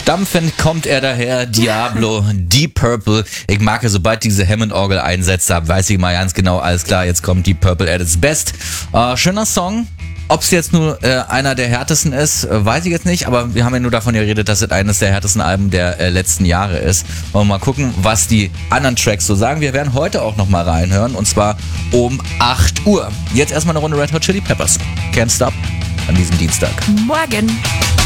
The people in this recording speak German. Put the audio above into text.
Stampfend kommt er daher, Diablo, Deep Purple. Ich mag ja, sobald diese Hammond-Orgel einsetzt, da weiß ich mal ganz genau, alles klar, jetzt kommt Deep Purple at its best. Schöner Song. Ob es jetzt nur einer der härtesten ist, weiß ich jetzt nicht, aber wir haben ja nur davon geredet, dass es eines der härtesten Alben der letzten Jahre ist. Wollen wir mal gucken, was die anderen Tracks so sagen. Wir werden heute auch nochmal reinhören, und zwar um 8 Uhr. Jetzt erstmal eine Runde Red Hot Chili Peppers. Can't Stop an diesem Dienstag. Morgen.